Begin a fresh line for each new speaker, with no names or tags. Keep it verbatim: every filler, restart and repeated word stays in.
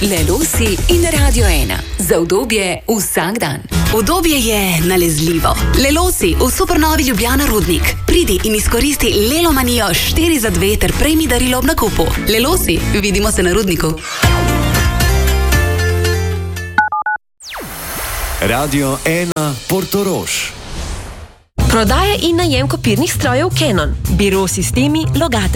Lelosi in Radio ena. Za udobje vsak dan.
Udobje je nalezljivo. Lelosi v Supernovi Ljubljana Rudnik. Pridi in izkoristi Lelomanijo štiri za dve ter prejmi darilo ob nakupu. Lelosi, vidimo se na Rudniku.
Radio ena Portorož.
Prodaja in najem kopirnih strojev Canon. Biro sistemi Logate.